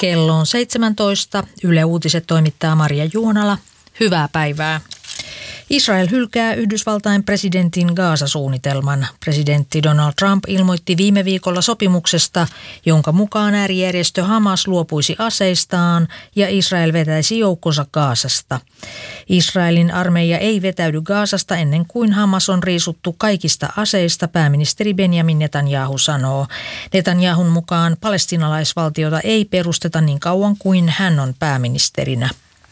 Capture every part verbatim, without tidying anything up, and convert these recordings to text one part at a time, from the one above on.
Kello on seitsemäntoista. Yle Uutiset toimittaa Maria Juonala. Hyvää päivää. Israel hylkää Yhdysvaltain presidentin Gaza-suunnitelman. Presidentti Donald Trump ilmoitti viime viikolla sopimuksesta, jonka mukaan äärijärjestö Hamas luopuisi aseistaan ja Israel vetäisi joukkonsa Gazasta. Israelin armeija ei vetäydy Gazasta ennen kuin Hamas on riisuttu kaikista aseista, pääministeri Benjamin Netanyahu sanoo. Netanyahun mukaan palestiinalaisvaltiota ei perusteta niin kauan kuin hän on pääministerinä.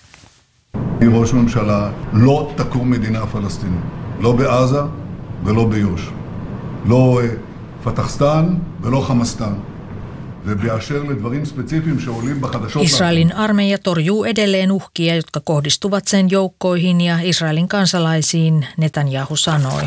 ראש ממשלה לא תקום מדינה פלסטינית, לא בעזה ולא ביו"ש, לא פתחסטן ולא חמאסטן. ובאשר לדברים ספציפיים שעולים בחדשות. Israelin armeija torjuu edelleen uhkia, jotka kohdistuvat sen joukkoihin ja Israelin kansalaisiin, Netanyahu sanoi.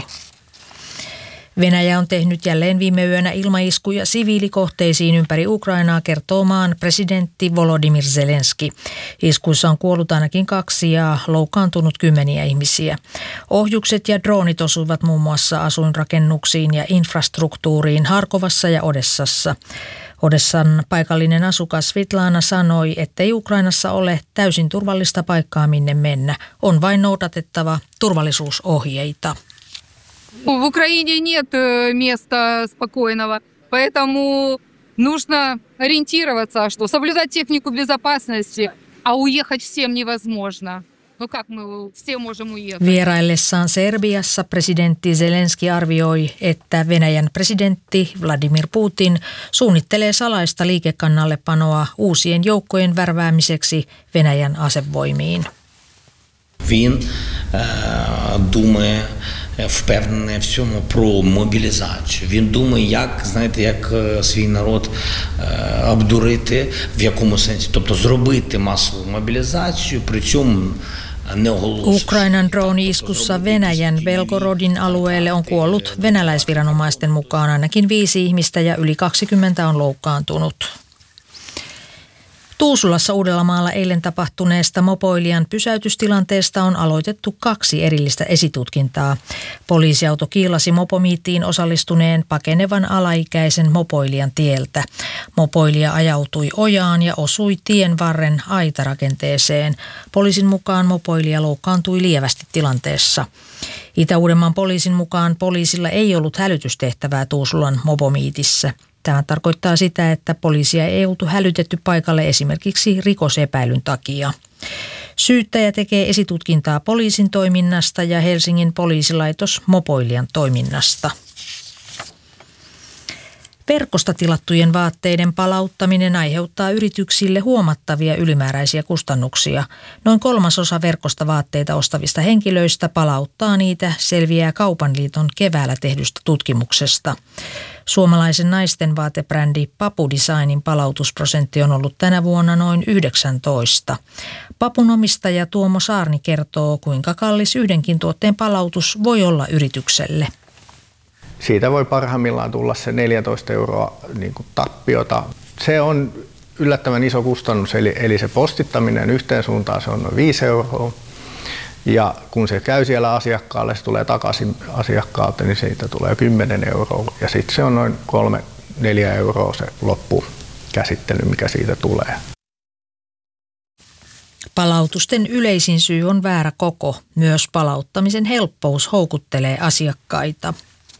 Venäjä on tehnyt jälleen viime yönä ilmaiskuja siviilikohteisiin ympäri Ukrainaa, kertoo maan presidentti Volodymyr Zelenski. Iskuissa on kuollut ainakin kaksi ja loukkaantunut kymmeniä ihmisiä. Ohjukset ja droonit osuivat muun muassa asuinrakennuksiin ja infrastruktuuriin Harkovassa ja Odessassa. Odessan paikallinen asukas Svitlana sanoi, ettei Ukrainassa ole täysin turvallista paikkaa minne mennä. On vain noudatettava turvallisuusohjeita. В Украине нет места спокойного, поэтому нужно ориентироваться, что соблюдать технику безопасности, а уехать всем невозможно. No как мы все можем уехать? Vieraillessaan Serbiassa presidentti Zelenski arvioi, että Venäjän presidentti Vladimir Putin suunnittelee salaista liikekannallepanoa uusien joukkojen värväämiseksi Venäjän asevoimiin. Він е, думає, впевнений в цьому про мобілізацію. Він думає, як, знаєте, як свій народ е, обдурити, в якому сенсі. Тобто зробити масову мобілізацію, при цьому не оголошувати. Ukrainan drooni-iskussa Venäjän Belgorodin alueelle on kuollut venäläisviranomaisten mukaan ainakin viisi ihmistä ja yli kaksikymmentä on loukkaantunut. Tuusulassa Uudellamaalla eilen tapahtuneesta mopoilijan pysäytystilanteesta on aloitettu kaksi erillistä esitutkintaa. Poliisiauto kiilasi mopomiittiin osallistuneen pakenevan alaikäisen mopoilijan tieltä. Mopoilija ajautui ojaan ja osui tien varren aitarakenteeseen. Poliisin mukaan mopoilija loukkaantui lievästi tilanteessa. Itä-Uudenmaan poliisin mukaan poliisilla ei ollut hälytystehtävää Tuusulan mopomiitissä. Tämä tarkoittaa sitä, että poliisia ei oltu hälytetty paikalle esimerkiksi rikosepäilyn takia. Syyttäjä tekee esitutkintaa poliisin toiminnasta ja Helsingin poliisilaitos mopoilijan toiminnasta. Verkosta tilattujen vaatteiden palauttaminen aiheuttaa yrityksille huomattavia ylimääräisiä kustannuksia. Noin kolmasosa verkosta vaatteita ostavista henkilöistä palauttaa niitä, selviää Kaupan liiton keväällä tehdystä tutkimuksesta. Suomalaisen naisten vaatebrändi Papu Designin palautusprosentti on ollut tänä vuonna noin yhdeksäntoista. Papun omistaja Tuomo Saarni kertoo, kuinka kallis yhdenkin tuotteen palautus voi olla yritykselle. Siitä voi parhaimmillaan tulla se neljätoista euroa niin kuin tappiota. Se on yllättävän iso kustannus, eli, eli se postittaminen yhteen suuntaan se on noin viisi euroa. Ja kun se käy siellä asiakkaalle, se tulee takaisin asiakkaalta, niin siitä tulee kymmenen euroa. Ja sitten se on noin kolme neljä euroa se loppukäsittely, mikä siitä tulee. Palautusten yleisin syy on väärä koko. Myös palauttamisen helppous houkuttelee asiakkaita.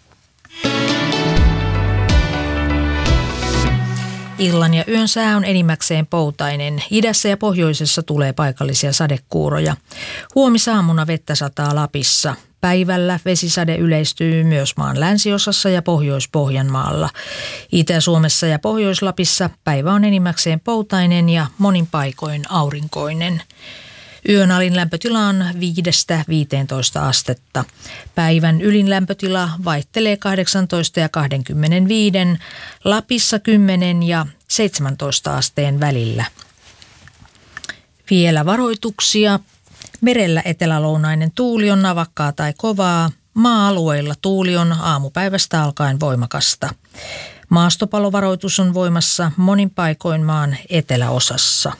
Illan ja yön sää on enimmäkseen poutainen. Idässä ja pohjoisessa tulee paikallisia sadekuuroja. Huomisaamuna vettä sataa Lapissa. Päivällä vesisade yleistyy myös maan länsiosassa ja Pohjois-Pohjanmaalla. Itä-Suomessa ja Pohjois-Lapissa päivä on enimmäkseen poutainen ja monin paikoin aurinkoinen. Yön alin lämpötila on viidestä viiteentoista astetta. Päivän ylin lämpötila vaihtelee kahdeksantoista ja kaksikymmentäviisi, Lapissa kymmenen ja seitsemäntoista asteen välillä. Vielä varoituksia. Merellä etelälounainen tuuli on navakkaa tai kovaa. Maa-alueilla tuuli on aamupäivästä alkaen voimakasta. Maastopalovaroitus on voimassa monin paikoin maan eteläosassa.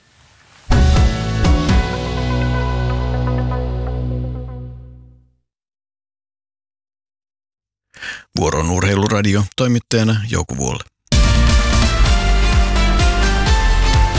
Vuoron urheiluradio, toimittajana Jouko Vuolle.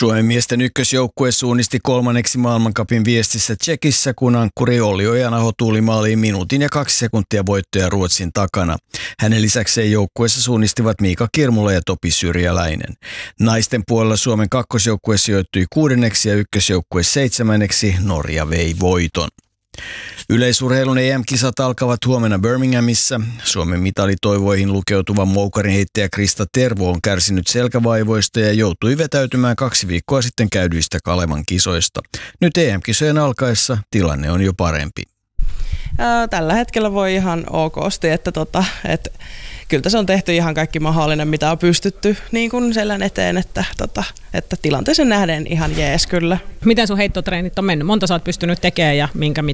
Suomen miesten ykkösjoukkue suunnisti kolmanneksi maailmancupin viestissä Tšekissä, kun ankkuri Olli Ojanaho tuuli maaliin minuutin ja kaksi sekuntia voittoja Ruotsin takana. Hänen lisäkseen joukkueessa suunnistivat Miika Kirmula ja Topi Syrjäläinen. Naisten puolella Suomen kakkosjoukkue sijoittui kuudenneksi ja ykkösjoukkue seitsemänneksi. Norja vei voiton. Yleisurheilun E M-kisat alkavat huomenna Birminghamissa. Suomen mitalitoivoihin lukeutuva moukarinheittäjä Krista Tervo on kärsinyt selkävaivoista ja joutui vetäytymään kaksi viikkoa sitten käydyistä Kalevan kisoista. Nyt E M-kisojen alkaessa tilanne on jo parempi. Tällä hetkellä voi ihan okosti, että, tota, että kyllä se on tehty ihan kaikki mahdollinen, mitä on pystytty niin kuin selän eteen, että, tota, että tilanteeseen nähden ihan jees kyllä. Miten sun heittotreenit on mennyt? Monta sä oot pystynyt tekemään ja minkä